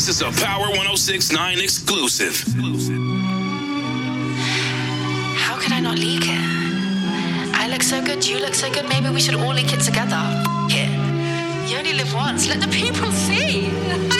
This is a Power 106.9 exclusive. How could I not leak it? I look so good, you look so good, maybe we should all leak it together. F*** it. You only live once, let the people see.